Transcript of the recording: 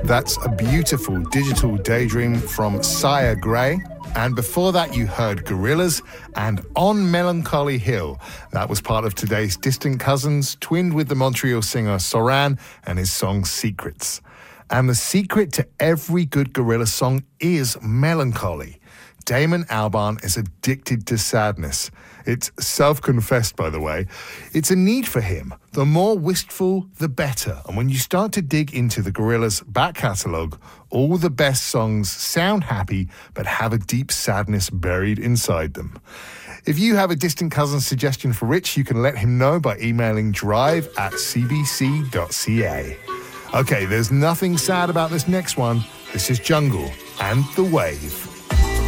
That's a beautiful digital daydream from Sire Gray. And before that, you heard Gorillaz and On Melancholy Hill. That was part of today's Distant Cousins, twinned with the Montreal singer Soran and his song Secrets. And the secret to every good Gorillaz song is melancholy. Damon Albarn is addicted to sadness. It's self-confessed, by the way. It's a need for him. The more wistful, the better. And when you start to dig into the Gorillaz' back catalogue, all the best songs sound happy, but have a deep sadness buried inside them. If you have a Distant Cousins suggestion for Rich, you can let him know by emailing drive@cbc.ca. Okay, there's nothing sad about this next one. This is Jungle and The Wave.